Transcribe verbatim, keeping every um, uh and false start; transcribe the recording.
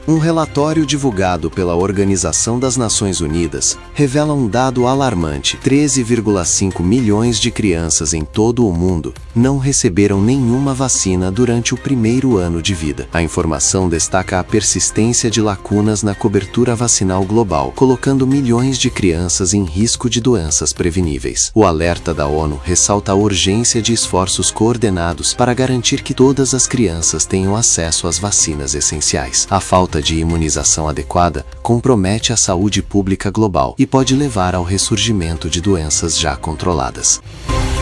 Um relatório divulgado pela Organização das Nações Unidas revela um dado alarmante: treze vírgula cinco milhões de crianças em todo o mundo não receberam nenhuma vacina durante o primeiro ano de vida. A informação destaca a persistência de lacunas na cobertura vacinal global, colocando milhões de crianças em risco de doenças preveníveis. O alerta da ONU ressalta a urgência de esforços coordenados para garantir que todas as crianças tenham acesso às vacinas essenciais. A falta de imunização adequada compromete a saúde pública global e pode levar ao ressurgimento de doenças já controladas.